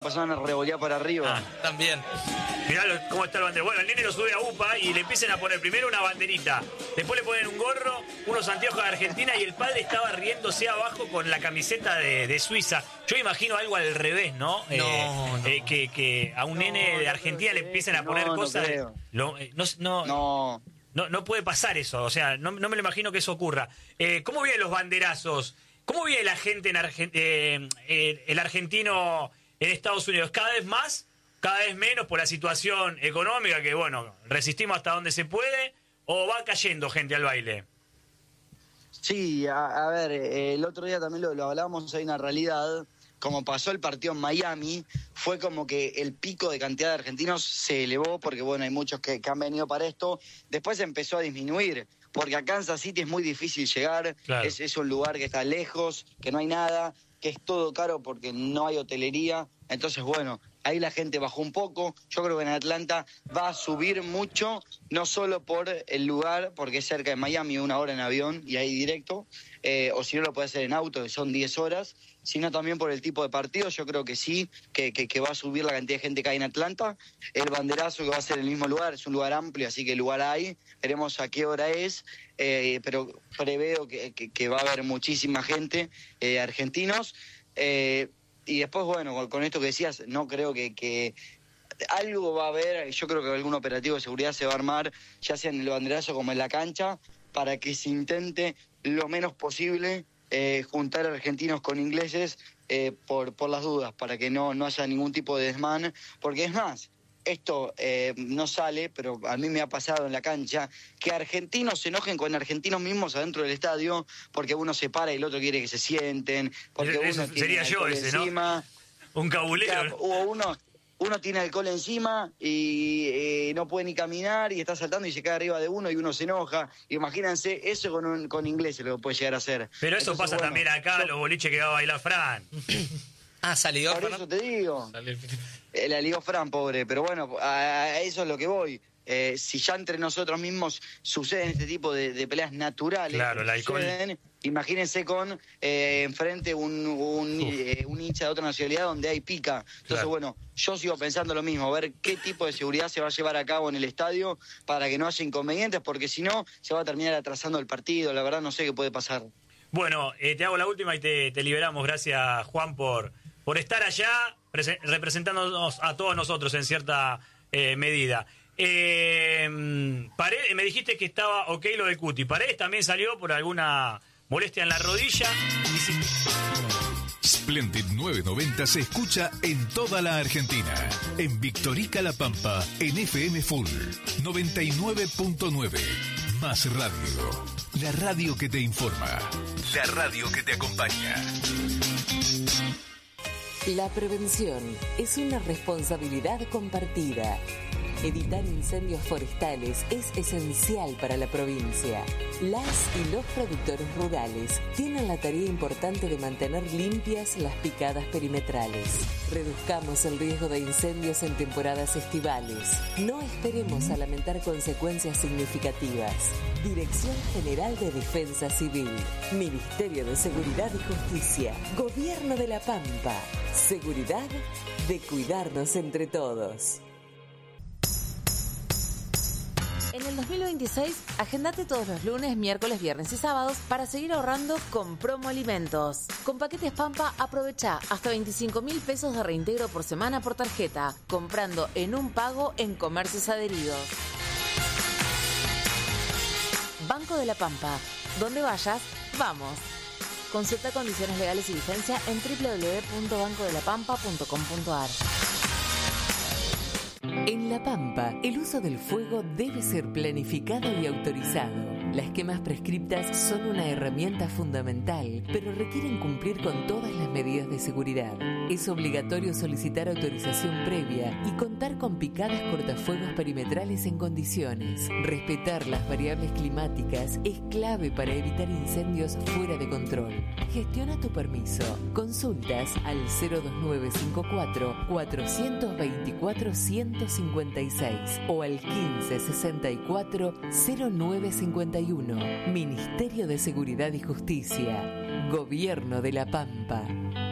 pasaban a revolear para arriba. También. Mirá cómo está el banderero. Bueno, el nene lo sube a UPA y le empiezan a poner primero una banderita, después le ponen un gorro, unos anteojos de Argentina y el padre estaba riéndose abajo con la camiseta de Suiza. Yo imagino algo al revés, ¿no? Que a un nene de Argentina le empiecen a poner cosas. No puede pasar eso, o sea, no me lo imagino que eso ocurra. ¿Cómo vienen los banderazos? ¿Cómo vive la gente el argentino en Estados Unidos? ¿Cada vez más? ¿Cada vez menos por la situación económica que, bueno, resistimos hasta donde se puede? ¿O va cayendo gente al baile? Sí, a ver, el otro día también lo hablábamos, hay una realidad. Como pasó el partido en Miami, fue como que el pico de cantidad de argentinos se elevó, porque bueno, hay muchos que han venido para esto. Después empezó a disminuir, porque a Kansas City es muy difícil llegar, claro. Es un lugar que está lejos, que no hay nada, que es todo caro porque no hay hotelería. Entonces, bueno, ahí la gente bajó un poco. Yo creo que en Atlanta va a subir mucho, no solo por el lugar, porque es cerca de Miami, 1 hora en avión y ahí directo, o si no lo puede hacer en auto, que son 10 horas, sino también por el tipo de partido. Yo creo que sí, que va a subir la cantidad de gente que hay en Atlanta. El banderazo que va a ser en el mismo lugar, es un lugar amplio, así que el lugar hay. Veremos a qué hora es, pero preveo que va a haber muchísima gente, argentinos. Y después, bueno, con esto que decías, no creo que algo va a haber. Yo creo que algún operativo de seguridad se va a armar, ya sea en el banderazo como en la cancha, para que se intente lo menos posible juntar argentinos con ingleses por las dudas, para que no haya ningún tipo de desmán. Porque es más, esto no sale, pero a mí me ha pasado en la cancha, que argentinos se enojen con argentinos mismos adentro del estadio, porque uno se para y el otro quiere que se sienten, porque eso uno sería yo ese, encima, ¿no? Un cabulero. O uno tiene alcohol encima y no puede ni caminar y está saltando y se cae arriba de uno y uno se enoja. Imagínense eso con ingleses lo que puede llegar a hacer. Pero eso pasa también acá, los boliches que va a bailar Fran. Salió. Por eso te digo. La lió Fran, pobre. Pero bueno, a eso es lo que voy. Si ya entre nosotros mismos suceden este tipo de peleas naturales, claro, el alcohol. Imagínense con enfrente un hincha de otra nacionalidad donde hay pica. Entonces, claro. Bueno, yo sigo pensando lo mismo, a ver qué tipo de seguridad se va a llevar a cabo en el estadio para que no haya inconvenientes, porque si no, se va a terminar atrasando el partido. La verdad no sé qué puede pasar. Bueno, te hago la última y te liberamos. Gracias, Juan, por estar allá representándonos a todos nosotros en cierta medida. Me dijiste que estaba ok lo de Cuti. Paredes también salió por alguna molestia en la rodilla. Splendid 990 se escucha en toda la Argentina. En Victorica La Pampa, en FM Full 99.9. Más radio. La radio que te informa. La radio que te acompaña. La prevención es una responsabilidad compartida. Evitar incendios forestales es esencial para la provincia. Las y los productores rurales tienen la tarea importante de mantener limpias las picadas perimetrales. Reduzcamos el riesgo de incendios en temporadas estivales. No esperemos a lamentar consecuencias significativas. Dirección General de Defensa Civil. Ministerio de Seguridad y Justicia. Gobierno de La Pampa. Seguridad de cuidarnos entre todos. En el 2026, agendate todos los lunes, miércoles, viernes y sábados para seguir ahorrando con Promo Alimentos. Con Paquetes Pampa, aprovecha hasta 25.000 pesos de reintegro por semana por tarjeta, comprando en un pago en comercios adheridos. Banco de la Pampa. Donde vayas, vamos. Consulta condiciones legales y vigencia en www.bancodelapampa.com.ar. En La Pampa, el uso del fuego debe ser planificado y autorizado. Las quemas prescriptas son una herramienta fundamental, pero requieren cumplir con todas las medidas de seguridad. Es obligatorio solicitar autorización previa y contar con picadas cortafuegos perimetrales en condiciones. Respetar las variables climáticas es clave para evitar incendios fuera de control. Gestiona tu permiso. Consultas al 02954 424 156 o al 1564 0951. Ministerio de Seguridad y Justicia. Gobierno de La Pampa.